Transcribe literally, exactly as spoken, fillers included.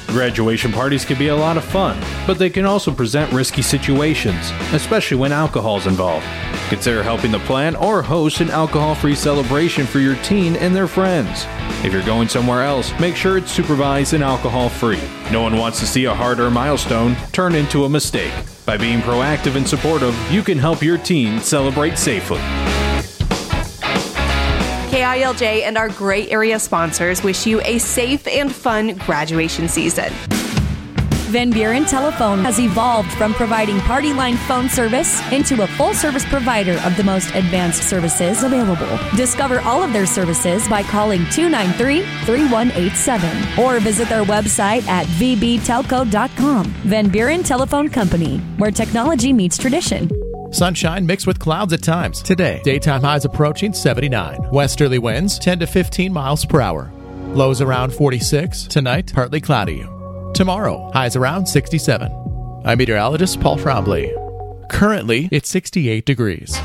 Graduation parties can be a lot of fun, but they can also present risky situations, especially when alcohol is involved. Consider helping to plan or host an alcohol-free celebration for your teen and their friends. If you're going somewhere else, make sure it's supervised and alcohol-free. No one wants to see a hard-earned milestone turn into a mistake. By being proactive and supportive, you can help your teen celebrate safely. K I L J and our great area sponsors wish you a safe and fun graduation season. Van Buren Telephone has evolved from providing party line phone service into a full-service provider of the most advanced services available. Discover all of their services by calling two nine three, three one eight seven or visit their website at v b telco dot com. Van Buren Telephone Company, where technology meets tradition. Sunshine mixed with clouds at times. Today, daytime highs approaching seventy-nine. Westerly winds ten to fifteen miles per hour. Lows around forty-six. Tonight, partly cloudy. Tomorrow, highs around sixty-seven. I'm meteorologist Paul Trombley. Currently, it's sixty-eight degrees.